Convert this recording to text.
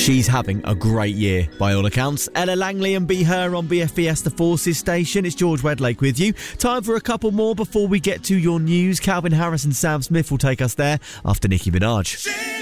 She's having a great year, by all accounts. Ella Langley and Be Her on BFBS The Forces station. It's George Wedlake with you. Time for a couple more before we get to your news. Calvin Harris and Sam Smith will take us there after Nicki Minaj.